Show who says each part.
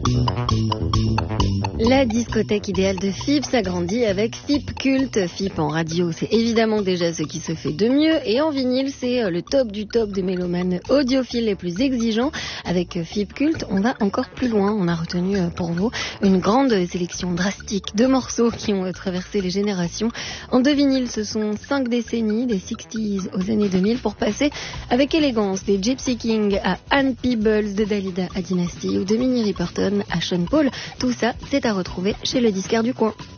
Speaker 1: La discothèque idéale de FIP s'agrandit avec FIP Culte. FIP en radio, c'est évidemment déjà ce qui se fait de mieux. Et en vinyle, c'est le top du top des mélomanes audiophiles les plus exigeants. Avec FIP Culte, on va encore plus loin. On a retenu pour vous une grande sélection drastique de morceaux qui ont traversé les générations. En deux vinyles, ce sont 5 décennies, des 60s aux années 2000, pour passer avec élégance des Gypsy King à Ann Peebles, de Dalida à Dynasty ou de Minnie Riperton à Sean Paul. Tout ça, c'est à retrouver chez le disquaire du coin.